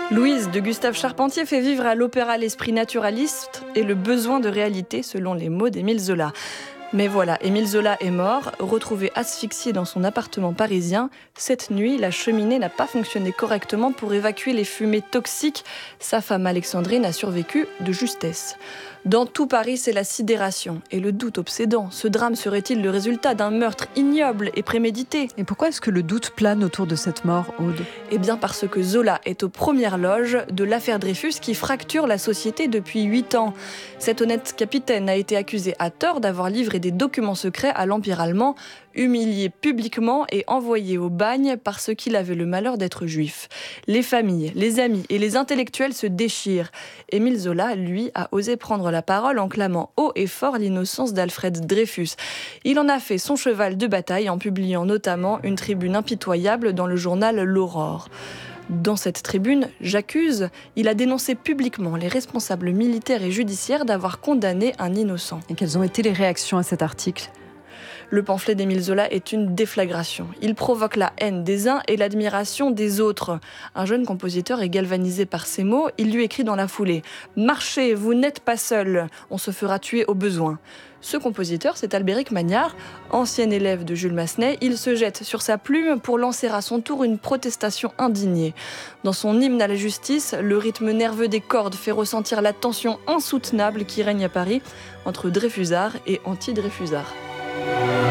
Louise de Gustave Charpentier fait vivre à l'opéra l'esprit naturaliste et le besoin de réalité, selon les mots d'Émile Zola. Mais voilà, Émile Zola est mort, retrouvé asphyxié dans son appartement parisien. Cette nuit, la cheminée n'a pas fonctionné correctement pour évacuer les fumées toxiques. Sa femme Alexandrine a survécu de justesse. Dans tout Paris, c'est la sidération et le doute obsédant. Ce drame serait-il le résultat d'un meurtre ignoble et prémédité ? Et pourquoi est-ce que le doute plane autour de cette mort, Aude ? Eh bien parce que Zola est aux premières loges de l'affaire Dreyfus qui fracture la société depuis 8 ans. Cet honnête capitaine a été accusé à tort d'avoir livré des documents secrets à l'Empire allemand, humilié publiquement et envoyé au bagne parce qu'il avait le malheur d'être juif. Les familles, les amis et les intellectuels se déchirent. Émile Zola, lui, a osé prendre la parole en clamant haut et fort l'innocence d'Alfred Dreyfus. Il en a fait son cheval de bataille en publiant notamment une tribune impitoyable dans le journal L'Aurore. Dans cette tribune, j'accuse, il a dénoncé publiquement les responsables militaires et judiciaires d'avoir condamné un innocent. Et quelles ont été les réactions à cet article ? Le pamphlet d'Émile Zola est une déflagration. Il provoque la haine des uns et l'admiration des autres. Un jeune compositeur est galvanisé par ces mots. Il lui écrit dans la foulée « Marchez, vous n'êtes pas seul, on se fera tuer au besoin ». Ce compositeur, c'est Albéric Magnard, ancien élève de Jules Massenet. Il se jette sur sa plume pour lancer à son tour une protestation indignée. Dans son hymne à la justice, le rythme nerveux des cordes fait ressentir la tension insoutenable qui règne à Paris entre Dreyfusards et anti-Dreyfusards.